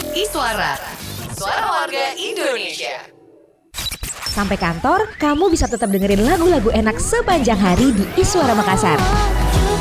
Iswara, suara warga Indonesia. Sampai kantor, kamu bisa tetap dengerin lagu-lagu enak sepanjang hari di Iswara Makassar.